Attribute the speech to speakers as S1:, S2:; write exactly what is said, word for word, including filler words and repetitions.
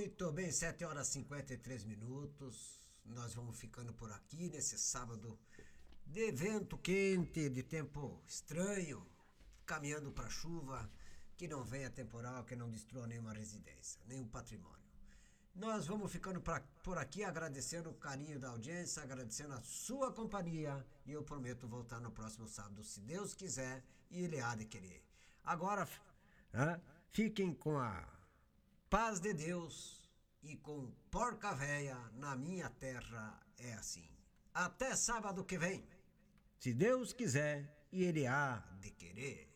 S1: Muito bem, sete horas e cinquenta e três minutos. Nós vamos ficando por aqui nesse sábado de vento quente, de tempo estranho, caminhando para chuva, que não venha temporal, que não destrua nenhuma residência, nenhum patrimônio. Nós vamos ficando pra, por aqui agradecendo o carinho da audiência, agradecendo a sua companhia, e eu prometo voltar no próximo sábado, se Deus quiser, e Ele há de querer. Agora, hein, fiquem com a paz de Deus e com porca véia, na minha terra é assim. Até sábado que vem, se Deus quiser e Ele há de querer.